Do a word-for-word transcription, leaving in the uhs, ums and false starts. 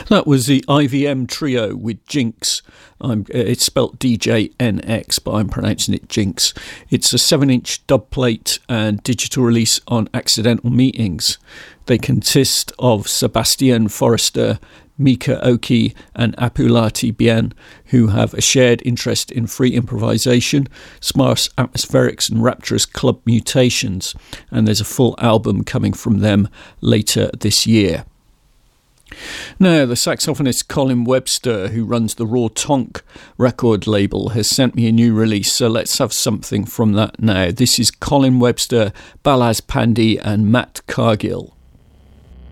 That was the I V M trio with Jinx. I'm, it's spelt D J N X, but I'm pronouncing it Jinx. It's a seven inch dub plate and digital release on Accidental Meetings. They consist of Sebastian Forrester, Mika Oki and Apulati Bien, who have a shared interest in free improvisation, sparse atmospherics and rapturous club mutations, and there's a full album coming from them later this year. Now, the saxophonist Colin Webster, who runs the Raw Tonk record label, has sent me a new release, so let's have something from that now. This is Colin Webster, Balaz Pandey and Matt Cargill.